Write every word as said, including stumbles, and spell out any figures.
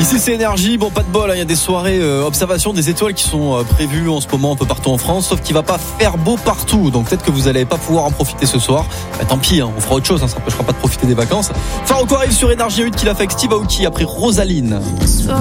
Ici c'est Énergie, bon pas de bol, il hein, y a des soirées euh, observation des étoiles qui sont euh, prévues en ce moment un peu partout en France, sauf qu'il va pas faire beau partout, donc peut-être que vous allez pas pouvoir en profiter ce soir. Bah, tant pis, hein, on fera autre chose, hein, ça n'empêchera pas de profiter des vacances. Faroko arrive sur Énergie huit qu'il a fait avec Steve Aoki après Rosaline.